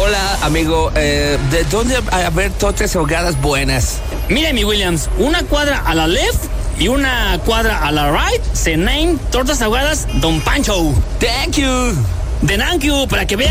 Hola, amigo. ¿De dónde haber tortas ahogadas buenas? Mire, mi Williams, una cuadra a la left y una cuadra a la right se name Tortas Ahogadas Don Pancho. Thank you. De thank you, para que vea